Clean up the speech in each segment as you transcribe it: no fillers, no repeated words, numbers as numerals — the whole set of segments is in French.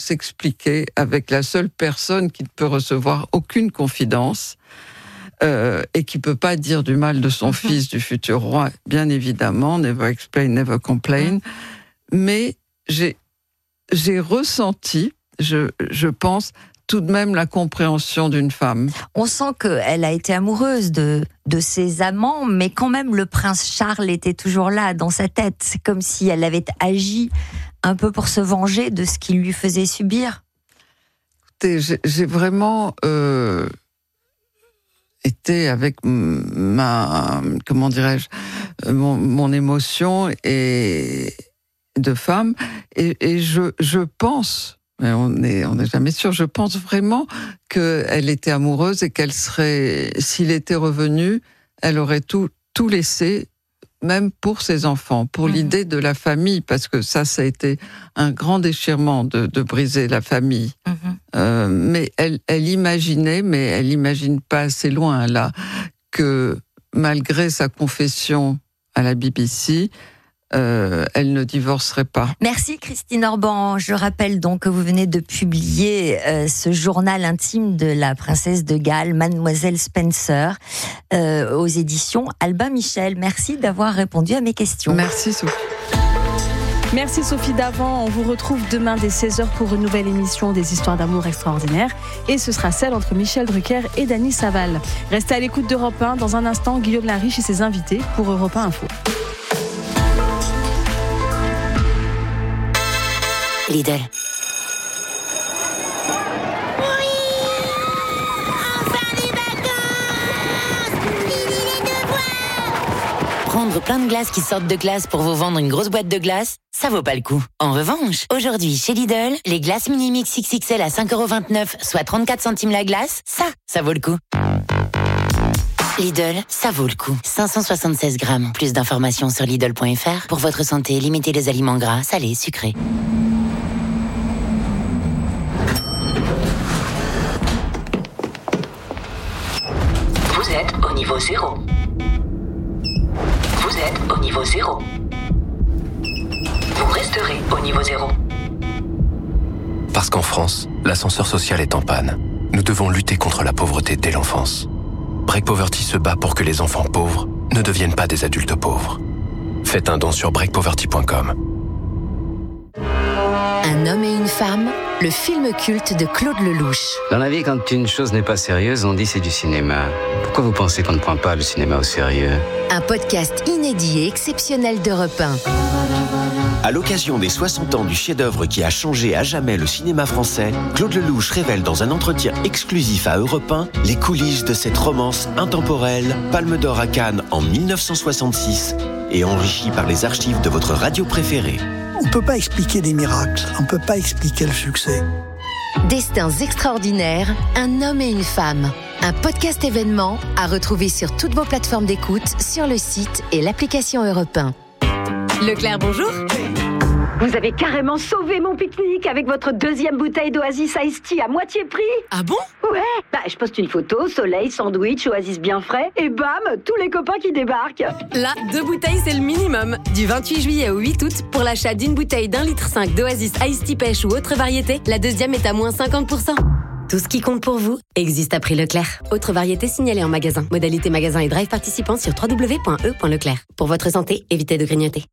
s'expliquer avec la seule personne qui ne peut recevoir aucune confidence et qui ne peut pas dire du mal de son fils, du futur roi, bien évidemment, never explain, never complain. Mais j'ai ressenti, je pense, tout de même la compréhension d'une femme. On sent qu'elle a été amoureuse de ses amants, mais quand même le prince Charles était toujours là dans sa tête. C'est comme si elle avait agi un peu pour se venger de ce qu'il lui faisait subir. Écoutez, j'ai vraiment été avec comment dirais-je, mon émotion et de femme, et je pense, mais on n'est jamais sûr, je pense vraiment qu'elle était amoureuse et qu'elle serait, s'il était revenu, elle aurait tout laissé, même pour ses enfants, pour l'idée de la famille, parce que ça a été un grand déchirement de briser la famille. Mais elle imaginait, mais elle n'imagine pas assez loin, là, que malgré sa confession à la BBC, elle ne divorcerait pas. Merci Christine Orban. Je rappelle donc que vous venez de publier ce journal intime de la princesse de Galles, Mademoiselle Spencer, aux éditions Albin Michel. Merci d'avoir répondu à mes questions. Merci Sophie. Merci Sophie Davant. On vous retrouve demain dès 16h pour une nouvelle émission des histoires d'amour extraordinaires. Et ce sera celle entre Michel Drucker et Dany Saval. Restez à l'écoute d'Europe 1. Dans un instant, Guillaume Lariche et ses invités pour Europe 1 Info. Lidl. Oui, enfin des vacances. Fini les devoirs. Prendre plein de glaces qui sortent de glace pour vous vendre une grosse boîte de glace, ça vaut pas le coup. En revanche, aujourd'hui chez Lidl, les glaces Mini-Mix XXL à 5,29€, soit 34 centimes la glace, ça vaut le coup. Lidl, ça vaut le coup. 576 grammes. Plus d'informations sur Lidl.fr. Pour votre santé, limitez les aliments gras, salés, sucrés. Vous êtes au niveau 0. Vous êtes au niveau 0. Vous resterez au niveau 0. Parce qu'en France, l'ascenseur social est en panne. Nous devons lutter contre la pauvreté dès l'enfance. Break Poverty se bat pour que les enfants pauvres ne deviennent pas des adultes pauvres. Faites un don sur breakpoverty.com. Un homme et une femme, le film culte de Claude Lelouch. Dans la vie, quand une chose n'est pas sérieuse, on dit c'est du cinéma. Pourquoi vous pensez qu'on ne prend pas le cinéma au sérieux ? Un podcast inédit et exceptionnel d'Europe 1. À l'occasion des 60 ans du chef-d'œuvre qui a changé à jamais le cinéma français, Claude Lelouch révèle dans un entretien exclusif à Europe 1 les coulisses de cette romance intemporelle, Palme d'Or à Cannes en 1966 et enrichie par les archives de votre radio préférée. On ne peut pas expliquer des miracles, on ne peut pas expliquer le succès. Destins extraordinaires, un homme et une femme. Un podcast événement à retrouver sur toutes vos plateformes d'écoute, sur le site et l'application Europe 1. Leclerc, bonjour. Vous avez carrément sauvé mon pique-nique avec votre deuxième bouteille d'Oasis Iced Tea à moitié prix. Ah bon ? Ouais. Je poste une photo, soleil, sandwich, Oasis bien frais, et bam, tous les copains qui débarquent. Là, 2 bouteilles, c'est le minimum. Du 28 juillet au 8 août, pour l'achat d'une bouteille d'1,5 litre d'Oasis Iced Tea pêche ou autre variété, la deuxième est à moins 50%. Tout ce qui compte pour vous existe à prix Leclerc. Autre variété signalée en magasin. Modalité magasin et drive participants sur www.e.leclerc. Pour votre santé, évitez de grignoter.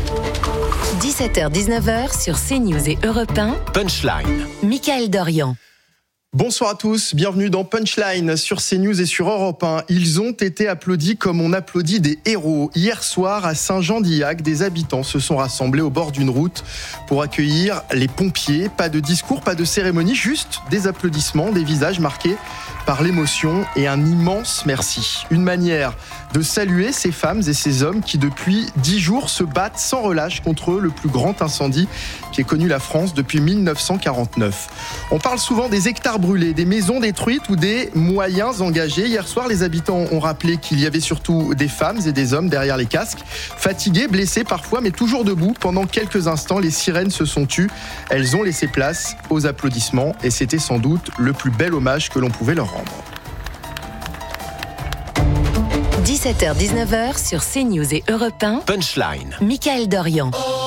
17h-19h sur CNews et Europe 1. Punchline. Mickaël Dorian. Bonsoir à tous, bienvenue dans Punchline sur CNews et sur Europe 1. Ils ont été applaudis comme on applaudit des héros. Hier soir, à Saint-Jean-d'Illac, des habitants se sont rassemblés au bord d'une route pour accueillir les pompiers. Pas de discours, pas de cérémonie, juste des applaudissements, des visages marqués par l'émotion et un immense merci. Une manière de saluer ces femmes et ces hommes qui, depuis 10 jours, se battent sans relâche contre le plus grand incendie qui ait connu la France depuis 1949. On parle souvent des hectares brûlés, des maisons détruites ou des moyens engagés. Hier soir, les habitants ont rappelé qu'il y avait surtout des femmes et des hommes derrière les casques, fatigués, blessés parfois, mais toujours debout. Pendant quelques instants, les sirènes se sont tues. Elles ont laissé place aux applaudissements et c'était sans doute le plus bel hommage que l'on pouvait leur rendre. 17h-19h sur CNews et Europe 1. Punchline. Mickaël Dorian.